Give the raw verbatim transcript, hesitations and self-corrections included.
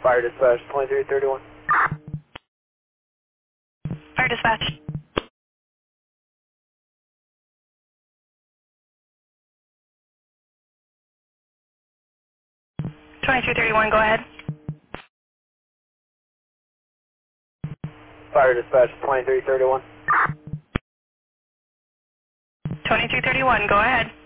Fire dispatch, twenty-three thirty-one. Fire dispatch. twenty-three thirty-one, go ahead. Fire dispatch, twenty-three thirty-one. twenty-three thirty-one, go ahead.